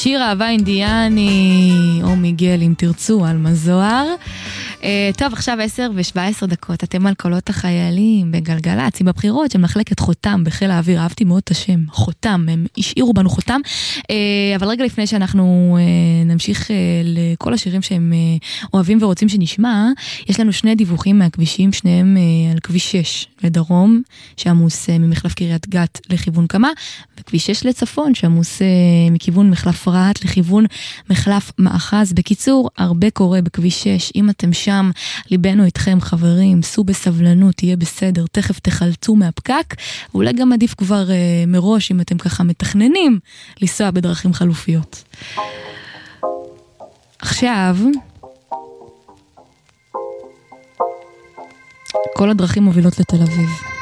שיר אהבה אינדיאני, או מיגל אם תרצו, על מזוהר. טוב, עכשיו 10:17. אתם על קולות החיילים בגלגלצ, עם הבחירות של מחלקת חותם בחיל האוויר. אהבתי מאוד את השם, חותם, הם השאירו בנו חותם. אבל רגע לפני שאנחנו נמשיך לכל השירים שהם אוהבים ורוצים שנשמע, יש לנו שני דיווחים מהכבישים, שניהם על כביש 6 לדרום, שעמוס ממחלף קריית גת לכיוון קמה, וכביש 6 לצפון, שעמוס מכיוון מחלף רעת לכיוון מחלף מאחז. בקיצור, הרבה קורה בכביש 6. אם אתם שם, ליבנו איתכם חברים, סעו בסבלנות, תהיה בסדר, תכף תחלצו מהפקק, ואולי גם עדיף כבר מראש, אם אתם ככה מתכננים, לנסוע בדרכים חלופיות. עכשיו, כל הדרכים מובילות לתל אביב.